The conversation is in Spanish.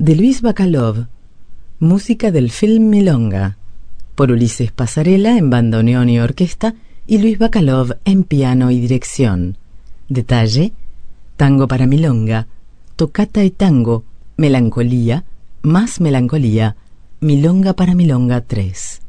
de Luis Bacalov, música del film Milonga, por Ulises Pasarela en bandoneón y orquesta y Luis Bacalov en piano y dirección. Detalle: tango para milonga, tocata y tango, melancolía, más melancolía, milonga para milonga 3.